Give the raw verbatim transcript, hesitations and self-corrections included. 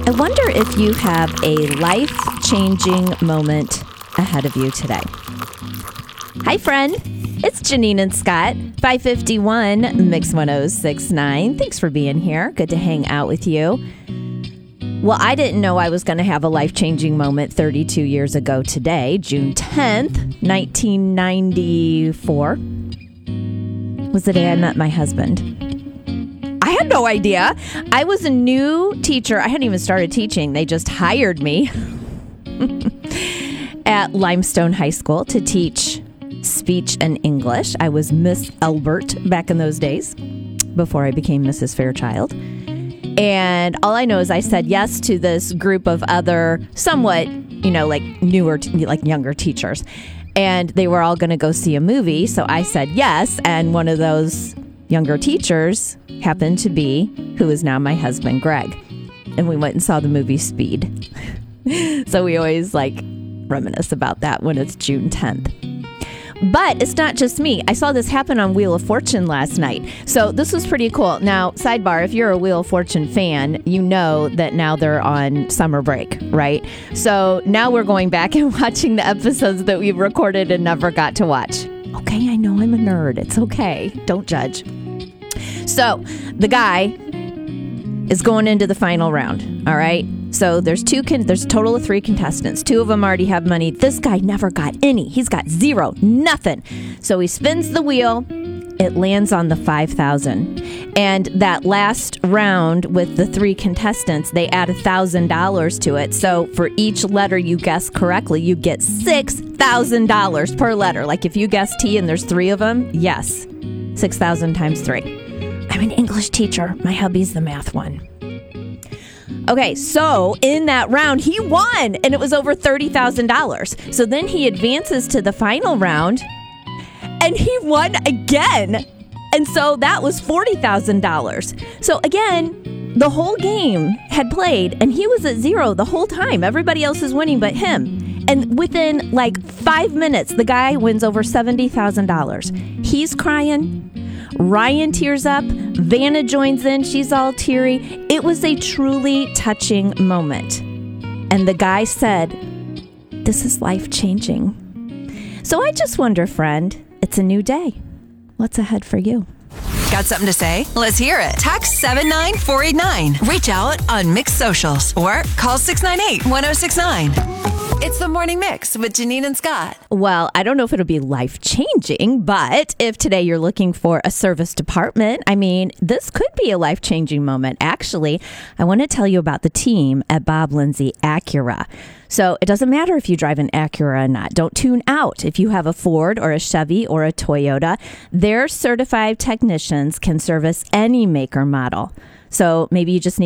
I wonder if you have a life-changing moment ahead of you today. Hi, friend. It's Janine and Scott, five fifty-one Mix one oh six point nine. Thanks for being here. Good to hang out with you. Well, I didn't know I was going to have a life-changing moment thirty-two years ago today, June tenth, nineteen ninety-four. Was the day I met my husband. I had no idea. I was a new teacher. I hadn't even started teaching. They just hired me at Limestone High School to teach speech and English. I was Miss Elbert back in those days before I became Missus Fairchild. And all I know is I said yes to this group of other somewhat, you know, like newer, like younger teachers. And they were all going to go see a movie. So I said yes. And one of those younger teachers happened to be who is now my husband, Greg. And we went and saw the movie Speed. So we always like reminisce about that when it's June tenth. But it's not just me. I saw this happen on Wheel of Fortune last night. So this was pretty cool. Now, sidebar, if you're a Wheel of Fortune fan, you know that now they're on summer break, right? So now we're going back and watching the episodes that we've recorded and never got to watch. Okay, I know I'm a nerd. It's okay. Don't judge. So the guy is going into the final round, all right? So there's two. Con- there's a total of three contestants. Two of them already have money. This guy never got any. He's got zero, nothing. So he spins the wheel. It lands on the five thousand. And that last round with the three contestants, they add one thousand dollars to it. So for each letter you guess correctly, you get six thousand dollars per letter. Like if you guess T and there's three of them, yes, six thousand times three. I'm an English teacher. My hubby's the math one. Okay, so in that round, he won, and it was over thirty thousand dollars. So then he advances to the final round, and he won again. And so that was forty thousand dollars. So again, the whole game had played, and he was at zero the whole time. Everybody else is winning but him. And within like five minutes, the guy wins over seventy thousand dollars. He's crying. Ryan tears up. Vanna joins in. She's all teary. It was a truly touching moment. And the guy said, "This is life-changing." So I just wonder, friend, it's a new day. What's ahead for you? Got something to say? Let's hear it. Text seven nine four eight nine. Reach out on Mix Socials or call six nine eight, one oh six nine. It's the Morning Mix with Janine and Scott. Well, I don't know if it'll be life-changing, but if today you're looking for a service department, I mean, this could be a life-changing moment. Actually, I want to tell you about the team at Bob Lindsay Acura. So it doesn't matter if you drive an Acura or not. Don't tune out. If you have a Ford or a Chevy or a Toyota, their certified technicians can service any make or model. So maybe you just need